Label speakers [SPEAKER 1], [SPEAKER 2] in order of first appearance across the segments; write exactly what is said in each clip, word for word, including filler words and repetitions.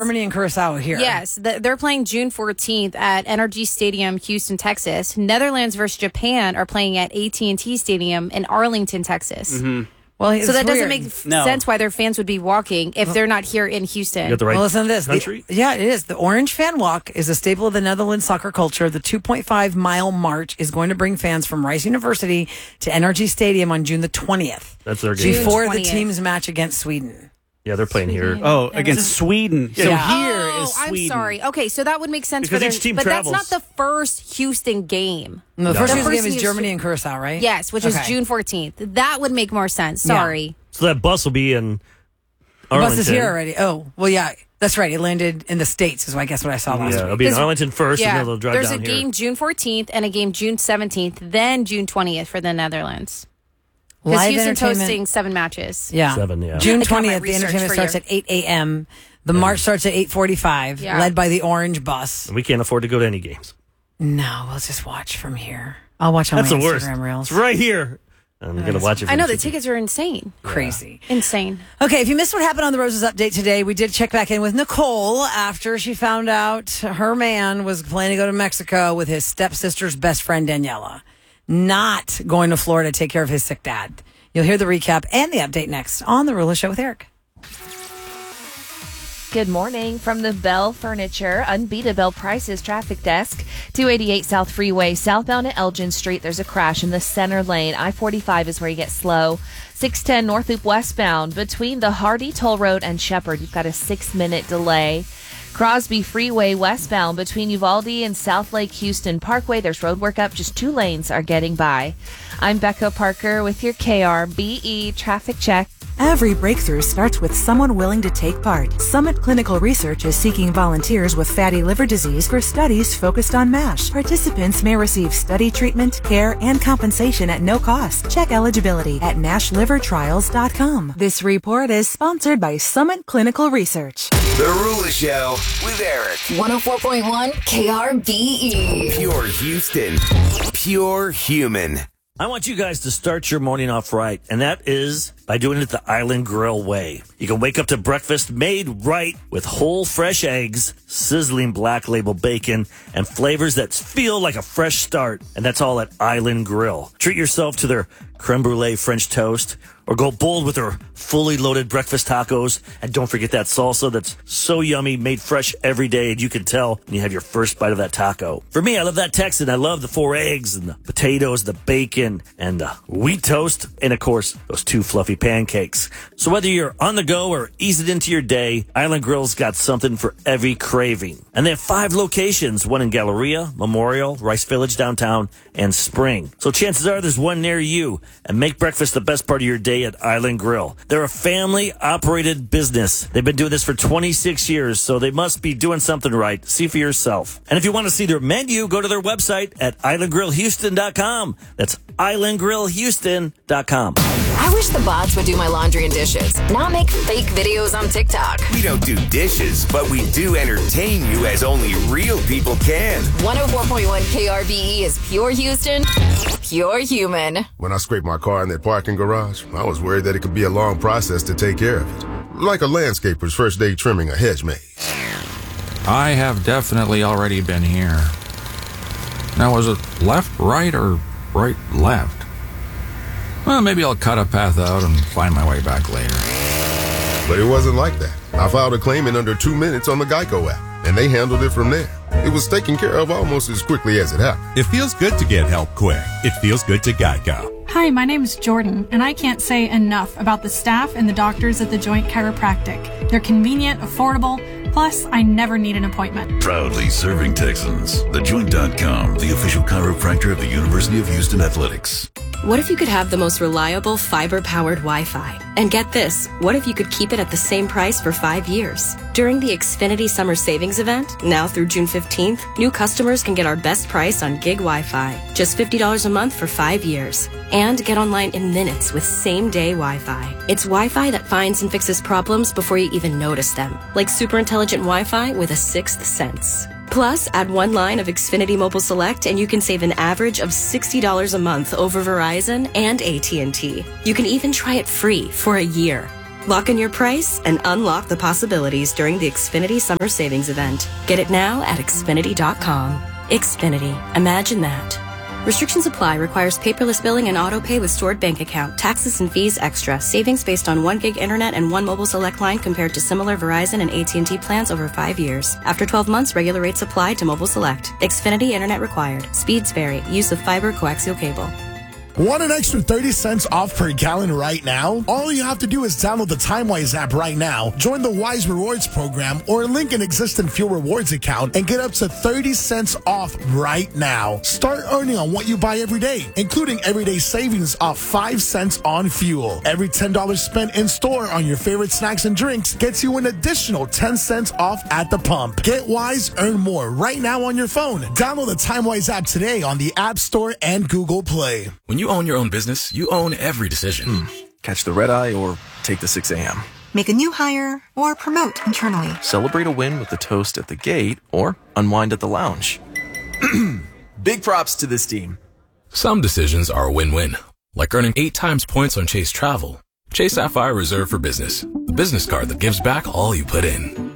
[SPEAKER 1] Germany and Curacao here.
[SPEAKER 2] Yes, the, they're playing June fourteenth at N R G Stadium, Houston, Texas. Netherlands versus Japan are playing at A T and T Stadium in Arlington, Texas.
[SPEAKER 3] Mm-hmm.
[SPEAKER 1] Well,
[SPEAKER 2] so that doesn't
[SPEAKER 1] weird.
[SPEAKER 2] make f-
[SPEAKER 3] No.
[SPEAKER 2] sense why their fans would be walking if they're not here in Houston.
[SPEAKER 4] You got the right
[SPEAKER 1] well, listen to this.
[SPEAKER 4] country?
[SPEAKER 1] The, yeah, it is. The Orange Fan Walk is a staple of the Netherlands soccer culture. The two point five mile march is going to bring fans from Rice University to N R G Stadium on June the twentieth.
[SPEAKER 4] That's their game.
[SPEAKER 1] Before the
[SPEAKER 2] twentieth.
[SPEAKER 1] team's match against Sweden.
[SPEAKER 4] Yeah, they're playing here.
[SPEAKER 3] Oh, against Sweden. So
[SPEAKER 1] Yeah.
[SPEAKER 3] here
[SPEAKER 2] oh,
[SPEAKER 3] is Sweden.
[SPEAKER 2] I'm sorry. Okay, so that would make sense
[SPEAKER 4] Because
[SPEAKER 2] for their,
[SPEAKER 4] each team
[SPEAKER 2] but
[SPEAKER 4] travels.
[SPEAKER 2] that's not the first Houston game.
[SPEAKER 1] No, the
[SPEAKER 4] No.
[SPEAKER 1] first
[SPEAKER 2] The
[SPEAKER 1] Houston
[SPEAKER 2] first
[SPEAKER 1] game is
[SPEAKER 2] is-
[SPEAKER 1] Germany and Curacao, right?
[SPEAKER 2] Yes, which is
[SPEAKER 1] Okay.
[SPEAKER 2] June fourteenth. That would make more sense.
[SPEAKER 1] Yeah.
[SPEAKER 2] Sorry.
[SPEAKER 4] So that bus will be in
[SPEAKER 1] The
[SPEAKER 4] Arlington.
[SPEAKER 1] bus is here already. Oh, well, yeah. That's right. It landed in the States, is I guess what I saw last
[SPEAKER 4] Yeah,
[SPEAKER 1] week.
[SPEAKER 4] it'll be in
[SPEAKER 2] 'Cause-
[SPEAKER 4] Arlington first, and
[SPEAKER 2] Yeah,
[SPEAKER 4] then they'll drive
[SPEAKER 2] there's
[SPEAKER 4] down
[SPEAKER 2] a
[SPEAKER 4] here.
[SPEAKER 2] game June fourteenth and a game June seventeenth, then June twentieth for the Netherlands. Because
[SPEAKER 1] Live
[SPEAKER 2] Houston's
[SPEAKER 1] entertainment.
[SPEAKER 2] hosting seven matches.
[SPEAKER 1] Yeah.
[SPEAKER 4] Seven, yeah.
[SPEAKER 1] June
[SPEAKER 2] I got my
[SPEAKER 1] twentieth, the
[SPEAKER 2] research
[SPEAKER 1] entertainment
[SPEAKER 2] for
[SPEAKER 1] starts
[SPEAKER 2] you.
[SPEAKER 1] at eight a.m. The march starts at eight forty-five,
[SPEAKER 2] Yeah.
[SPEAKER 1] led by the orange bus.
[SPEAKER 4] And we can't afford to go to any games.
[SPEAKER 1] No, we'll just watch from here. I'll watch on
[SPEAKER 4] That's
[SPEAKER 1] my
[SPEAKER 4] the worst.
[SPEAKER 1] Instagram reels.
[SPEAKER 4] It's right here. I'm going to watch it.
[SPEAKER 2] I know
[SPEAKER 4] the
[SPEAKER 2] the tickets are insane.
[SPEAKER 1] Crazy.
[SPEAKER 2] Insane.
[SPEAKER 1] Okay, if you missed what happened on the Roses update today, we did check back in with Nicole after she found out her man was planning to go to Mexico with his stepsister's best friend, Daniela. Not going to Florida to take care of his sick dad. You'll hear the recap and the update next on The Rula Show with Eric.
[SPEAKER 5] Good morning from the Bell Furniture Unbeatable Prices Traffic Desk. two eighty-eight South Freeway, southbound at Elgin Street. There's a crash in the center lane. I forty-five is where you get slow. six ten North Loop westbound between the Hardy Toll Road and Shepherd. You've got a six-minute delay. Crosby Freeway westbound between Uvalde and South Lake Houston Parkway. There's road work up. Just two lanes are getting by. I'm Becca Parker with your K R B E traffic check.
[SPEAKER 6] Every breakthrough starts with someone willing to take part. Summit Clinical Research is seeking volunteers with fatty liver disease for studies focused on MASH. Participants may receive study treatment, care, and compensation at no cost. Check eligibility at nash liver trials dot com. This report is sponsored by Summit Clinical Research.
[SPEAKER 7] The Rula Show with Eric.
[SPEAKER 8] one oh four point one K R B E.
[SPEAKER 7] Pure Houston. Pure human.
[SPEAKER 4] I want you guys to start your morning off right, and that is by doing it the Island Grill way. You can wake up to breakfast made right with whole fresh eggs, sizzling black label bacon, and flavors that feel like a fresh start. And that's all at Island Grill. Treat yourself to their creme brulee French toast, or go bold with their fully loaded breakfast tacos. And don't forget that salsa that's so yummy, made fresh every day, and you can tell when you have your first bite of that taco. For me, I love that Texan. I love the four eggs and the potatoes, the bacon, and the wheat toast, and of course, those two fluffy pancakes. So whether you're on the go or ease it into your day, Island Grill's got something for every craving. And they have five locations, one in Galleria, Memorial, Rice Village downtown, and Spring. So chances are there's one near you. And make breakfast the best part of your day at Island Grill. They're a family-operated business. They've been doing this for twenty-six years, so they must be doing something right. See for yourself. And if you want to see their menu, go to their website at island grill houston dot com. That's island grill houston dot com.
[SPEAKER 8] I wish the bots would do my laundry and dishes, not make fake videos on TikTok.
[SPEAKER 7] We don't do dishes, but we do entertain you as only real people can.
[SPEAKER 8] one oh four point one K R B E is pure Houston, pure human.
[SPEAKER 9] When I scraped my car in that parking garage, I was worried that it could be a long process to take care of it. Like a landscaper's first day trimming a hedge maze.
[SPEAKER 10] I have definitely already been here. Now, was it left, right, or right, left? Well, maybe I'll cut a path out and find my way back later.
[SPEAKER 9] But it wasn't like that. I filed a claim in under two minutes on the Geico app, and they handled it from there. It was taken care of almost as quickly as it happened.
[SPEAKER 11] It feels good to get help quick. It feels good to Geico.
[SPEAKER 12] Hi, my name is Jordan, and I can't say enough about the staff and the doctors at The Joint Chiropractic. They're convenient, affordable, plus I never need an appointment.
[SPEAKER 13] Proudly serving Texans. The Joint dot com, the official chiropractor of the University of Houston Athletics.
[SPEAKER 14] What if you could have the most reliable fiber-powered Wi-Fi? And get this, what if you could keep it at the same price for five years? During the Xfinity Summer Savings Event, now through June fifteenth, new customers can get our best price on gig Wi-Fi. Just fifty dollars a month for five years. And get online in minutes with same-day Wi-Fi. It's Wi-Fi that finds and fixes problems before you even notice them. Like super intelligent Wi-Fi with a sixth sense. Plus, add one line of Xfinity Mobile Select and you can save an average of sixty dollars a month over Verizon and A T and T. You can even try it free for a year. Lock in your price and unlock the possibilities during the Xfinity Summer Savings Event. Get it now at Xfinity dot com. Xfinity. Imagine that. Restrictions apply. Requires paperless billing and auto pay with stored bank account. Taxes and fees extra. Savings based on one gig internet and one mobile select line compared to similar Verizon and A T and T plans over five years. After twelve months, regular rates apply to mobile select. Xfinity internet required. Speeds vary. Use of fiber coaxial cable.
[SPEAKER 15] Want an extra thirty cents off per gallon right now? All you have to do is download the TimeWise app right now, join the Wise Rewards program, or link an existing Fuel Rewards account and get up to thirty cents off right now. Start earning on what you buy every day, including everyday savings of five cents on fuel. Every ten dollars spent in store on your favorite snacks and drinks gets you an additional ten cents off at the pump. Get Wise, earn more right now on your phone. Download the TimeWise app today on the App Store and Google Play.
[SPEAKER 16] When you own your own business, you own every decision.
[SPEAKER 17] Mm. Catch the red eye or take the six a.m.
[SPEAKER 18] Make a new hire or promote internally.
[SPEAKER 17] Celebrate a win with a toast at the gate or unwind at the lounge. Big props to this team.
[SPEAKER 16] Some decisions are a win-win, like earning eight times points on Chase Travel. Chase Sapphire Reserve for Business, the business card that gives back all you put in.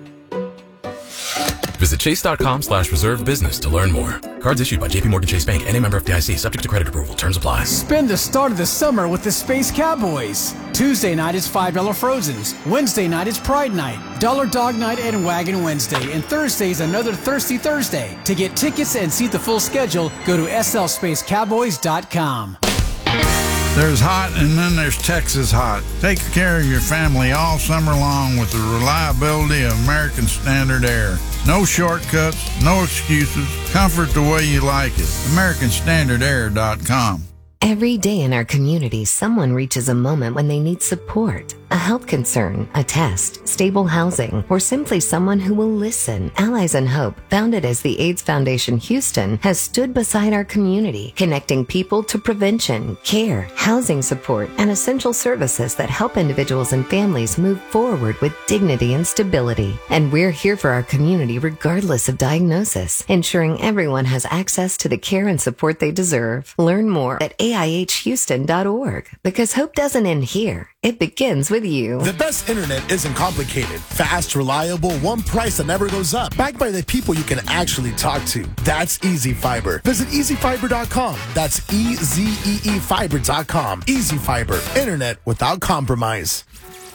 [SPEAKER 16] Visit chase.com slash reserve business to learn more. Cards issued by J P Morgan Chase Bank and a member of F D I C, subject to credit approval. Terms apply.
[SPEAKER 19] Spend the start of the summer with the Space Cowboys. Tuesday night is five dollar Frozens. Wednesday night is Pride Night. Dollar Dog Night and Wagon Wednesday. And Thursday is another Thirsty Thursday. To get tickets and see the full schedule, go to S L space cowboys dot com.
[SPEAKER 20] There's hot and then there's Texas hot. Take care of your family all summer long with the reliability of American Standard Air. No shortcuts, no excuses. Comfort the way you like it. American Standard Air dot com.
[SPEAKER 21] Every day in our community, someone reaches a moment when they need support. A health concern, a test, stable housing, or simply someone who will listen. Allies and Hope, founded as the AIDS Foundation Houston, has stood beside our community, connecting people to prevention, care, housing support, and essential services that help individuals and families move forward with dignity and stability. And we're here for our community regardless of diagnosis, ensuring everyone has access to the care and support they deserve. Learn more at A I H Houston dot org, because hope doesn't end here. It begins with you.
[SPEAKER 15] The best internet isn't complicated. Fast, reliable, one price that never goes up. Backed by the people you can actually talk to. That's Easy Fiber. Visit easy fiber dot com. That's E Z E E fiber dot com. Easy Fiber. Internet without compromise.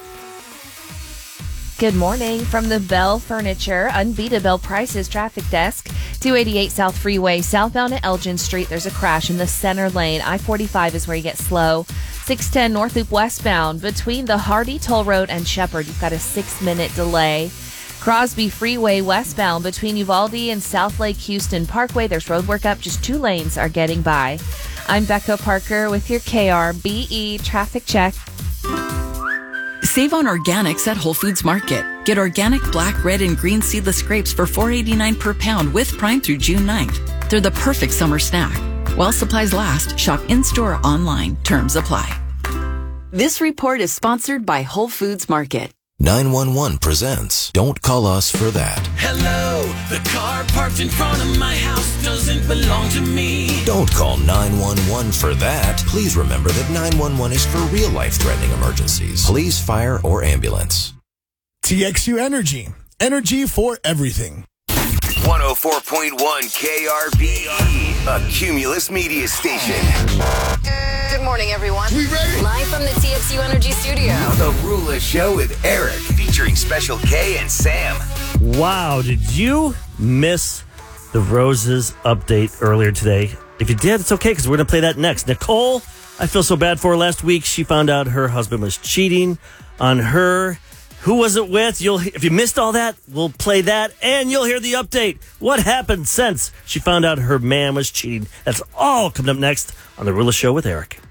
[SPEAKER 5] Good morning from the Bell Furniture Unbeatable Bell Prices Traffic Desk. two eighty-eight South Freeway, southbound at Elgin Street. There's a crash in the center lane. I forty-five is where you get slow. six ten North Loop westbound between the Hardy Toll Road and Shepherd. You've got a six-minute delay. Crosby Freeway westbound between Uvalde and South Lake Houston Parkway. There's road work up. Just two lanes are getting by. I'm Becca Parker with your K R B E traffic check.
[SPEAKER 22] Save on organics at Whole Foods Market. Get organic black, red, and green seedless grapes for four eighty-nine per pound with Prime through June ninth. They're the perfect summer snack. While supplies last, shop in-store or online. Terms apply. This report is sponsored by Whole Foods Market.
[SPEAKER 23] nine one one presents Don't Call Us for That.
[SPEAKER 24] Hello, the car parked in front of my house doesn't belong to me.
[SPEAKER 23] Don't call nine one one for that. Please remember that nine one one is for real life-threatening emergencies. Police, fire, or ambulance.
[SPEAKER 15] T X U Energy. Energy for everything.
[SPEAKER 7] one oh four point one K R B E, a Cumulus media station.
[SPEAKER 8] Good morning, everyone.
[SPEAKER 7] We ready?
[SPEAKER 8] Live from the T X U Energy Studio.
[SPEAKER 7] The Rula Show with Eric, featuring Special K and Sam.
[SPEAKER 4] Wow, did you miss the Roses update earlier today? If you did, it's okay, because we're going to play that next. Nicole, I feel so bad for her. Last week, she found out her husband was cheating on her. Who was it with? You'll If you missed all that, we'll play that, and you'll hear the update. What happened since she found out her man was cheating? That's all coming up next on The Rula Show with Eric.